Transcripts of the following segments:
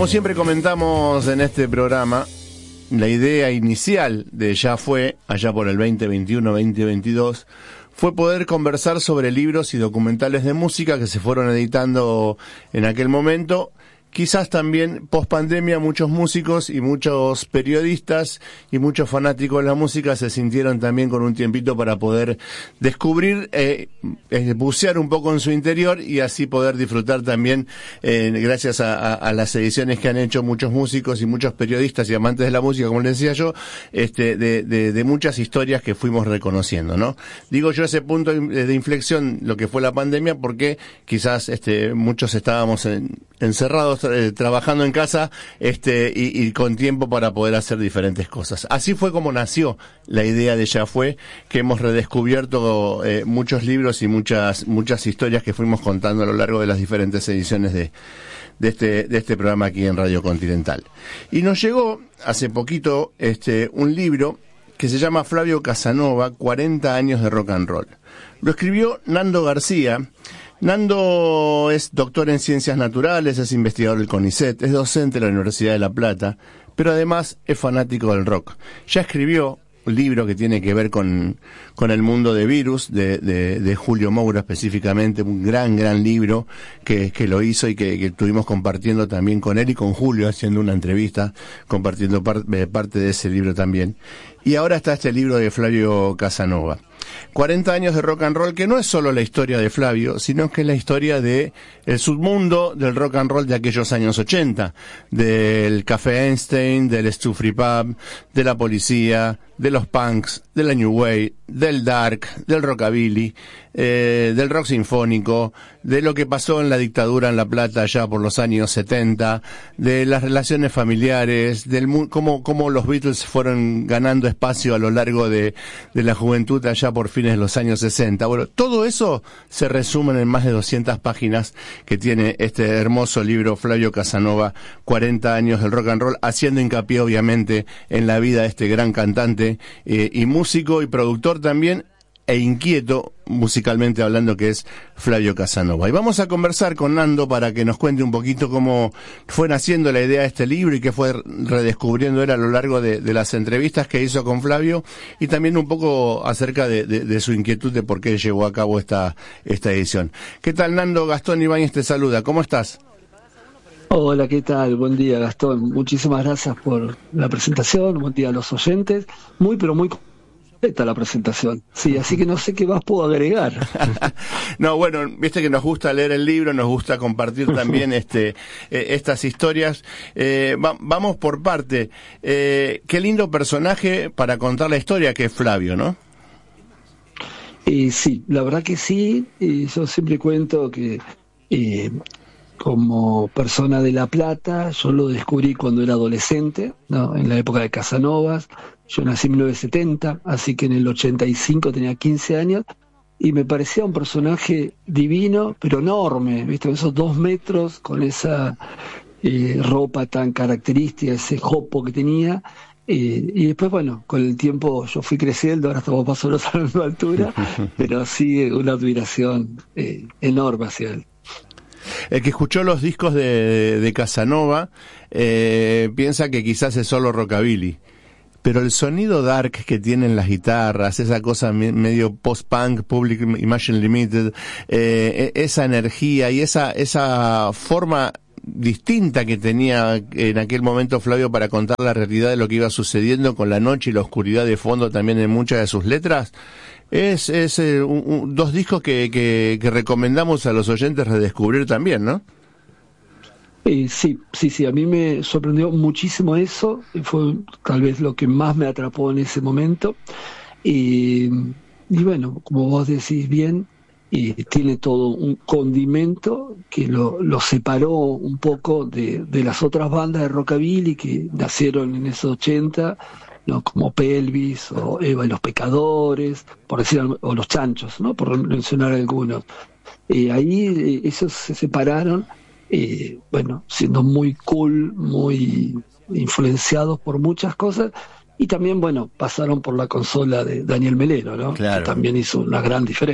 Como siempre comentamos en este programa, la idea inicial de Ya Fue, allá por el 2021-2022, fue poder conversar sobre libros y documentales de música que se fueron editando en aquel momento. Quizás también post pandemia muchos músicos y muchos periodistas y muchos fanáticos de la música se sintieron también con un tiempito para poder descubrir, bucear un poco en su interior y así poder disfrutar también, gracias a las ediciones que han hecho muchos músicos y muchos periodistas y amantes de la música, como les decía yo, de muchas historias que fuimos reconociendo, ¿no? Digo yo ese punto de inflexión, lo que fue la pandemia, porque quizás muchos estábamos encerrados, trabajando en casa, y con tiempo para poder hacer diferentes cosas. Así fue como nació la idea de Ya Fue, que hemos redescubierto muchos libros y muchas historias que fuimos contando a lo largo de las diferentes ediciones de este programa aquí en Radio Continental. Y nos llegó hace poquito un libro que se llama Flavio Casanova, 40 años de rock and roll. Lo escribió Nando García. Nando es doctor en Ciencias Naturales, es investigador del CONICET, es docente de la Universidad de La Plata, pero además es fanático del rock. Ya escribió un libro que tiene que ver con el mundo de Virus, de Julio Moura específicamente, un gran libro que lo hizo y que estuvimos compartiendo también con él y con Julio, haciendo una entrevista, compartiendo parte de ese libro también. Y ahora está este libro de Flavio Casanova. 40 años de rock and roll, que no es solo la historia de Flavio, sino que es la historia de el submundo del rock and roll de aquellos años 80, del Café Einstein, del Stu Free Pub, de la policía, de los punks, de la New Wave, del dark, del rockabilly, del rock sinfónico, de lo que pasó en la dictadura en La Plata ya por los años 70, de las relaciones familiares, cómo los Beatles fueron ganando espacio a lo largo de la juventud allá por fines de los años 60. Bueno, todo eso se resume en más de 200 páginas que tiene este hermoso libro Flavio Casanova, 40 años del rock and roll, haciendo hincapié obviamente en la vida de este gran cantante y músico y productor también, e inquieto musicalmente hablando, que es Flavio Casanova. Y vamos a conversar con Nando para que nos cuente un poquito cómo fue naciendo la idea de este libro y qué fue redescubriendo él a lo largo de las entrevistas que hizo con Flavio, y también un poco acerca de su inquietud de por qué llevó a cabo esta edición. ¿Qué tal, Nando? Gastón Ibáñez te saluda. ¿Cómo estás? Hola, ¿qué tal? Buen día, Gastón. Muchísimas gracias por la presentación. Buen día a los oyentes. Pero muy completa la presentación. Sí, así que no sé qué más puedo agregar. No, bueno, viste que nos gusta leer el libro, nos gusta compartir también estas historias. Vamos por parte. Qué lindo personaje para contar la historia que es Flavio, ¿no? Sí, la verdad que sí. Yo siempre cuento que como persona de La Plata, yo lo descubrí cuando era adolescente, ¿no? En la época de Casanovas. Yo nací en 1970, así que en el 85 tenía 15 años, y me parecía un personaje divino, pero enorme, ¿viste? Esos 2 metros, con esa ropa tan característica, ese jopo que tenía. Y después, bueno, con el tiempo yo fui creciendo, ahora estamos más o menos a la misma altura, pero sí una admiración enorme hacia él. El que escuchó los discos de Casanova piensa que quizás es solo rockabilly, pero el sonido dark que tienen las guitarras, esa cosa medio post-punk, Public Imagine Limited, esa energía y esa forma distinta que tenía en aquel momento Flavio para contar la realidad de lo que iba sucediendo con la noche y la oscuridad de fondo también en muchas de sus letras, es 2 discos que recomendamos a los oyentes redescubrir también, ¿no? Sí, a mí me sorprendió muchísimo eso, fue tal vez lo que más me atrapó en ese momento, y bueno, como vos decís bien, tiene todo un condimento que lo separó un poco de las otras bandas de rockabilly que nacieron en esos 80, ¿no? Como Pelvis o Eva y los Pecadores, por decir, o Los Chanchos, ¿no? Por mencionar algunos. Ahí ellos se separaron, bueno, siendo muy cool, muy influenciados por muchas cosas, y también, bueno, pasaron por la consola de Daniel Melero, ¿no? Claro. Que también hizo una gran diferencia.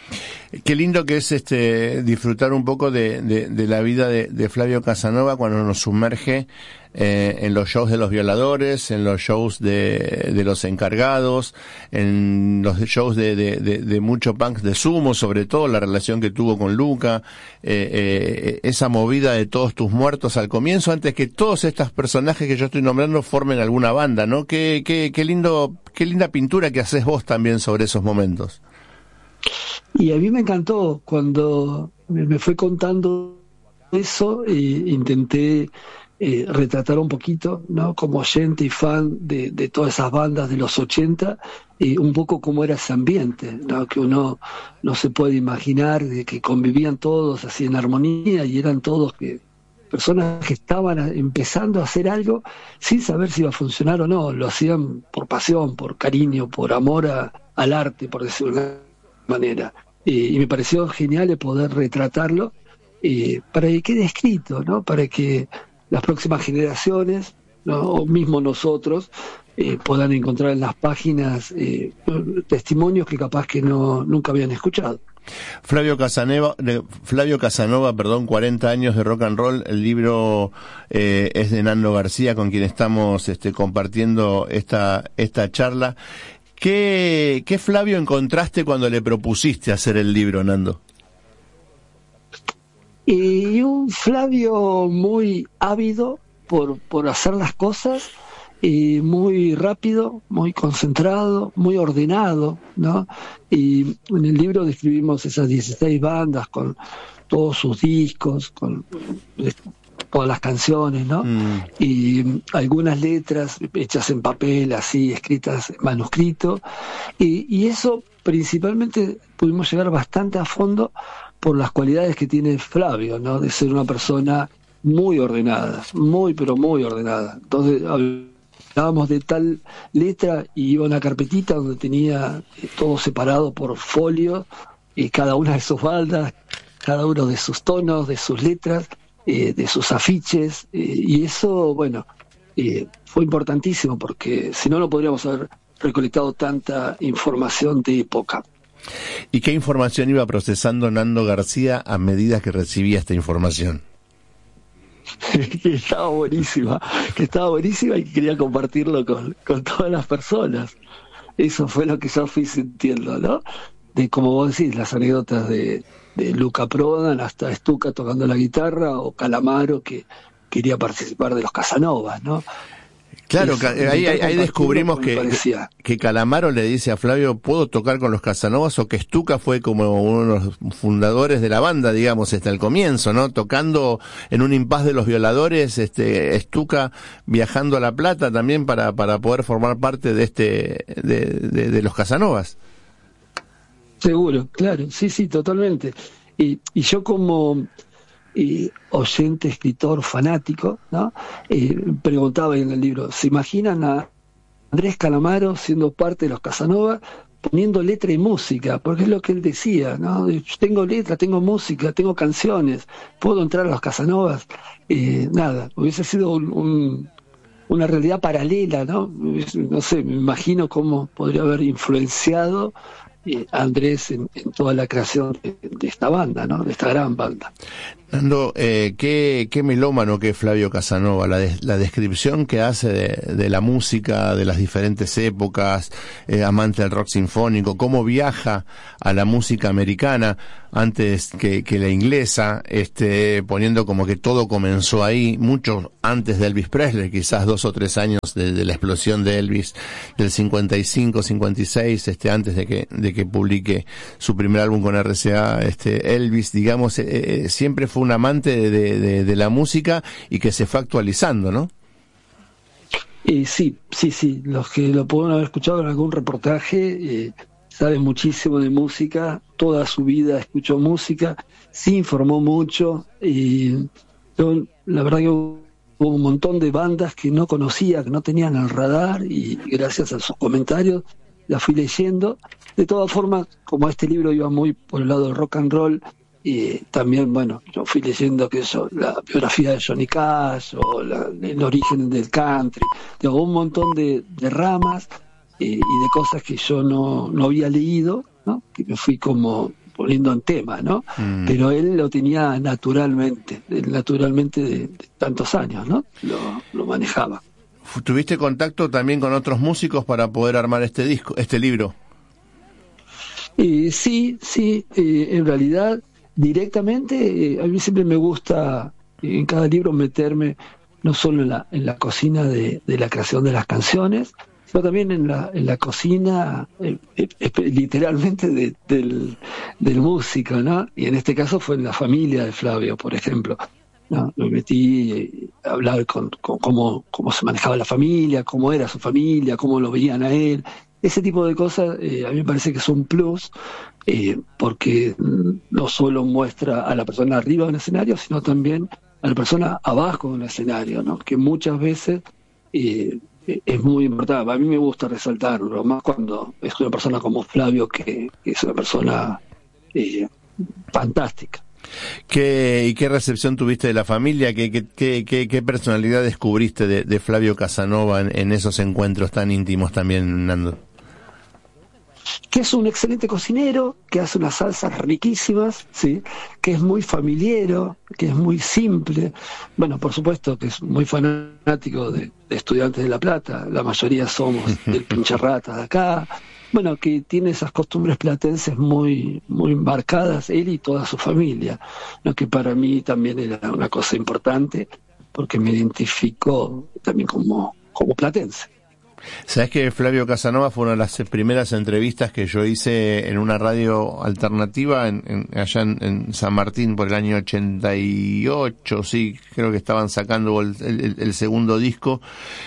Qué lindo que es disfrutar un poco de la vida de Flavio Casanova cuando nos sumerge en los shows de los violadores, en los shows de los encargados, en los shows de mucho punk de Sumo, sobre todo la relación que tuvo con Luca, esa movida de Todos tus muertos al comienzo, antes que todos estos personajes que yo estoy nombrando formen alguna banda, ¿no? Qué linda pintura que haces vos también sobre esos momentos. Y a mí me encantó cuando me fue contando eso, intenté retratar un poquito, ¿no? Como oyente y fan de todas esas bandas de los 80, un poco cómo era ese ambiente, ¿no? Que uno no se puede imaginar, de que convivían todos así en armonía y eran todos personas que estaban empezando a hacer algo sin saber si iba a funcionar o no, lo hacían por pasión, por cariño, por amor al arte, por decirlo de una manera. Y me pareció genial el poder retratarlo para que quede escrito, ¿no? Para que las próximas generaciones, ¿no? O mismo nosotros puedan encontrar en las páginas testimonios que capaz que nunca habían escuchado. Flavio Casanova, 40 años de rock and roll. El libro es de Nando García, con quien estamos compartiendo esta charla. ¿Qué Flavio encontraste cuando le propusiste hacer el libro, Nando? Y un Flavio muy ávido por hacer las cosas, y muy rápido, muy concentrado, muy ordenado, ¿no? Y en el libro describimos esas 16 bandas con todos sus discos, con todas las canciones, ¿no? Y algunas letras hechas en papel, así, escritas en manuscrito, y eso principalmente pudimos llegar bastante a fondo por las cualidades que tiene Flavio, ¿no? De ser una persona muy ordenada, pero muy ordenada. Entonces hablábamos de tal letra y iba a una carpetita donde tenía todo separado por folio, y cada una de sus bandas, cada uno de sus tonos, de sus letras, de sus afiches, y eso, bueno, fue importantísimo, porque si no, no podríamos haber recolectado tanta información de época. ¿Y qué información iba procesando Nando García a medida que recibía esta información? que estaba buenísima y que quería compartirlo con todas las personas. Eso fue lo que yo fui sintiendo, ¿no? De, como vos decís, las anécdotas de Luca Prodan hasta Stuka tocando la guitarra, o Calamaro, que quería participar de los Casanovas, ¿no? Claro, ahí descubrimos que Calamaro le dice a Flavio, ¿puedo tocar con los Casanovas? O que Stuka fue como uno de los fundadores de la banda, digamos, hasta el comienzo, ¿no? Tocando en un impas de los violadores, Stuka viajando a La Plata también para poder formar parte de los Casanovas. Seguro, claro, sí, totalmente. Y yo como oyente, escritor, fanático, ¿no? Preguntaba en el libro, ¿se imaginan a Andrés Calamaro siendo parte de los Casanova, poniendo letra y música? Porque es lo que él decía, ¿no? Tengo letra, tengo música, tengo canciones, ¿puedo entrar a los Casanovas? Nada, hubiese sido una realidad paralela, ¿no? No sé, me imagino cómo podría haber influenciado Andrés en toda la creación de esta banda, ¿no? De esta gran banda. Nando, qué melómano que es Flavio Casanova, la descripción que hace de la música de las diferentes épocas, amante del rock sinfónico, cómo viaja a la música americana antes que la inglesa, poniendo como que todo comenzó ahí, mucho antes de Elvis Presley, quizás 2 o 3 años de la explosión de Elvis, del 55, 56, antes de que publique su primer álbum con RCA, Elvis, digamos, siempre fue un amante de la música y que se fue actualizando, ¿no? Sí, los que lo pueden haber escuchado en algún reportaje saben muchísimo de música, toda su vida escuchó música, se informó mucho, y yo, la verdad que hubo un montón de bandas que no conocía, que no tenían el radar, y gracias a sus comentarios la fui leyendo. De todas formas, como este libro iba muy por el lado del rock and roll, y también, bueno, yo fui leyendo la biografía de Johnny Cash, o el origen del country, un montón de ramas y de cosas que yo no había leído, ¿no? Que me fui como poniendo en tema, ¿no? Pero él lo tenía naturalmente de tantos años, ¿no? Lo manejaba. ¿Tuviste contacto también con otros músicos para poder armar este libro? Sí, en realidad directamente a mí siempre me gusta en cada libro meterme no solo en la cocina de la creación de las canciones, sino también en la cocina literalmente del músico, ¿no? Y en este caso fue en la familia de Flavio, por ejemplo, ¿no? Me metí a hablar con cómo se manejaba la familia, cómo era su familia, cómo lo veían a él. Ese tipo de cosas a mí me parece que es un plus, porque no solo muestra a la persona arriba de un escenario, sino también a la persona abajo de un escenario, ¿no? Que muchas veces es muy importante. A mí me gusta resaltarlo, más cuando es una persona como Flavio, que es una persona fantástica. ¿Y qué recepción tuviste de la familia? ¿Qué personalidad descubriste de Flavio Casanova en esos encuentros tan íntimos también, Nando? Que es un excelente cocinero, que hace unas salsas riquísimas, ¿sí? Que es muy familiero, que es muy simple. Bueno, por supuesto que es muy fanático de Estudiantes de La Plata, la mayoría somos del Pincharrata de acá. Bueno, que tiene esas costumbres platenses muy marcadas, él y toda su familia, lo que para mí también era una cosa importante, porque me identificó también como platense. ¿Sabés que Flavio Casanova fue una de las primeras entrevistas que yo hice en una radio alternativa allá en San Martín por el año 88? Sí, creo que estaban sacando el segundo disco,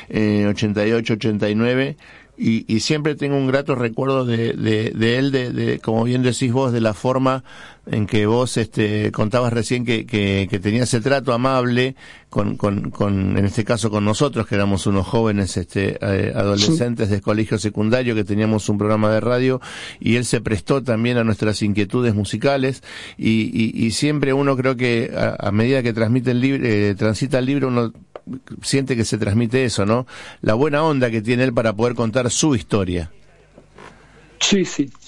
88, 89. Y siempre tengo un grato recuerdo de él, como bien decís vos, de la forma en que vos contabas recién que tenía ese trato amable con en este caso con nosotros, que éramos unos jóvenes adolescentes de colegio secundario, que teníamos un programa de radio, y él se prestó también a nuestras inquietudes musicales, y siempre uno, creo que a medida que transita el libro, uno siente que se transmite eso, ¿no? La buena onda que tiene él para poder contar su historia. Sí,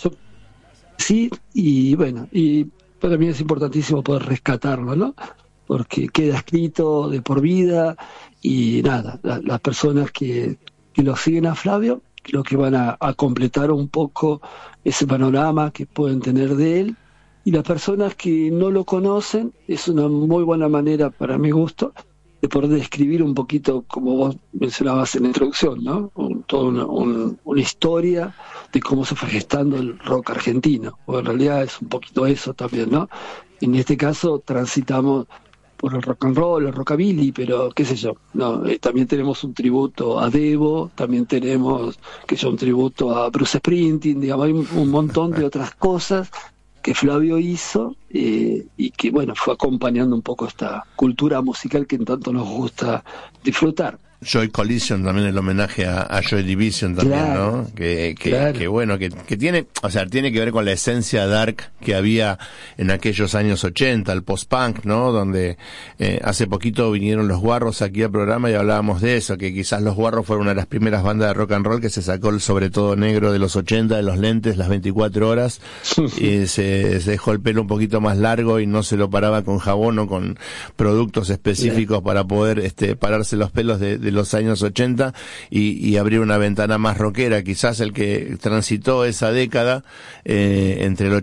y bueno, y para mí es importantísimo poder rescatarlo, ¿no? Porque queda escrito de por vida, y nada, las personas que lo siguen a Flavio, creo que van a completar un poco ese panorama que pueden tener de él, y las personas que no lo conocen, es una muy buena manera, para mi gusto, de poder describir un poquito, como vos mencionabas en la introducción, ¿no? Toda una historia de cómo se fue gestando el rock argentino, o en realidad es un poquito eso también, ¿no? En este caso transitamos por el rock and roll, el rockabilly, pero qué sé yo, no, también tenemos un tributo a Devo, también tenemos un tributo a Bruce Springsteen, digamos, hay un montón de otras cosas que Flavio hizo, y que bueno, fue acompañando un poco esta cultura musical que en tanto nos gusta disfrutar. Joy Collision también, el homenaje a Joy Division también, claro, ¿no? Que bueno, que tiene, o sea, tiene que ver con la esencia dark que había en aquellos años 80, el post-punk, ¿no? Donde hace poquito vinieron los Guarros aquí al programa y hablábamos de eso, que quizás los Guarros fueron una de las primeras bandas de rock and roll que se sacó el sobre todo negro de los 80, de los lentes, las 24 horas, y se dejó el pelo un poquito más largo y no se lo paraba con jabón o con productos específicos para poder pararse los pelos de los años 80 y abrir una ventana más rockera. Quizás el que transitó esa década entre el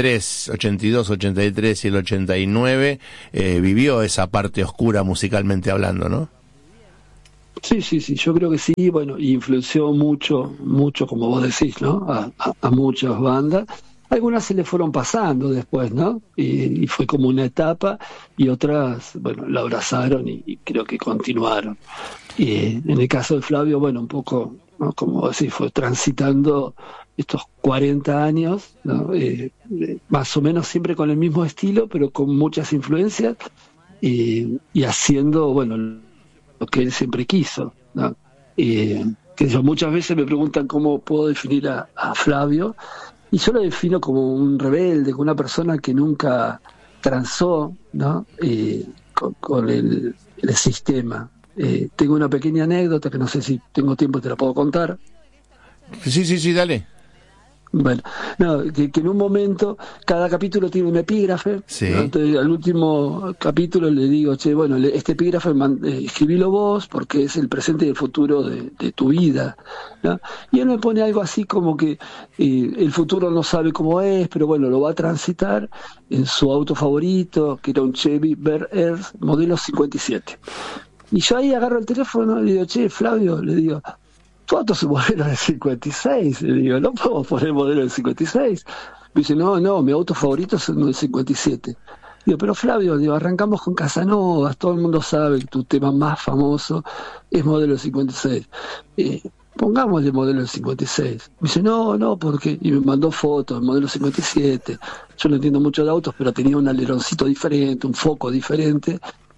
82, 83 y el 89 vivió esa parte oscura musicalmente hablando, ¿no? Sí, yo creo que sí, bueno, influenció mucho, como vos decís, ¿no? A muchas bandas. Algunas se le fueron pasando después, ¿no? Y fue como una etapa, y otras, bueno, la abrazaron y creo que continuaron. Y en el caso de Flavio, bueno, un poco, ¿no? Como decís, fue transitando estos 40 años, ¿no? Más o menos siempre con el mismo estilo, pero con muchas influencias, y haciendo, bueno, lo que él siempre quiso, ¿no? Que muchas veces me preguntan cómo puedo definir a Flavio, y yo lo defino como un rebelde, como una persona que nunca transó, ¿no? Con el sistema. Tengo una pequeña anécdota que no sé si tengo tiempo y te la puedo contar. Sí, dale. Bueno, no, que en un momento cada capítulo tiene un epígrafe, sí. ¿no? Entonces al último capítulo le digo, che, bueno, este epígrafe escribilo vos porque es el presente y el futuro de tu vida, ¿no? Y él me pone algo así como que el futuro no sabe cómo es, pero bueno, lo va a transitar en su auto favorito, que era un Chevy Bel Air modelo 57. Y yo ahí agarro el teléfono y le digo, che, Flavio, le digo, tu auto es un modelo del 56, le digo, no podemos poner el modelo del 56. Me dice, no, mi auto favorito es el del 57. Digo, pero Flavio, digo, arrancamos con Casanovas, todo el mundo sabe que tu tema más famoso es modelo del 56. Pongámosle modelo del 56. Me dice, no, porque... Y me mandó fotos del modelo 57. Yo no entiendo mucho de autos, pero tenía un aleroncito diferente, un foco diferente.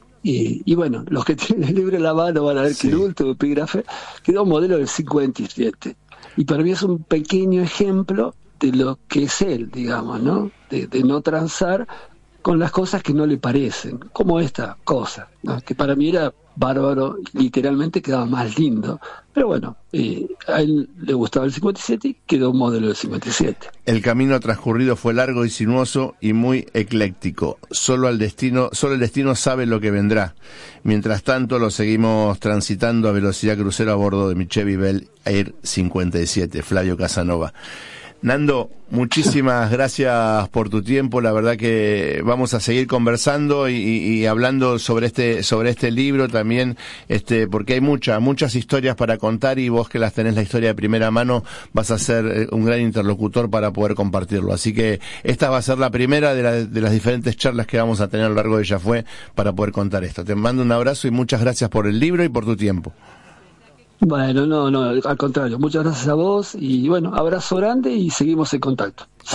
Y bueno, los que tienen el libro en la mano van a ver que el último epígrafe quedó un modelo del 57. Y para mí es un pequeño ejemplo de lo que es él, digamos, ¿no? De no transar con las cosas que no le parecen, como esta cosa, ¿no? Que para mí era bárbaro, literalmente quedaba más lindo. Pero bueno, a él le gustaba el 57 y quedó un modelo del 57. El camino transcurrido fue largo y sinuoso y muy ecléctico. Solo el destino sabe lo que vendrá. Mientras tanto, lo seguimos transitando a velocidad crucero a bordo de mi Chevy Bel Air 57, Flavio Casanova. Nando, muchísimas gracias por tu tiempo. La verdad que vamos a seguir conversando y hablando sobre este libro también, porque hay muchas historias para contar, y vos que las tenés la historia de primera mano vas a ser un gran interlocutor para poder compartirlo. Así que esta va a ser la primera de las diferentes charlas que vamos a tener a lo largo de Ya Fue para poder contar esto. Te mando un abrazo y muchas gracias por el libro y por tu tiempo. Bueno, no, al contrario, muchas gracias a vos y bueno, abrazo grande y seguimos en contacto.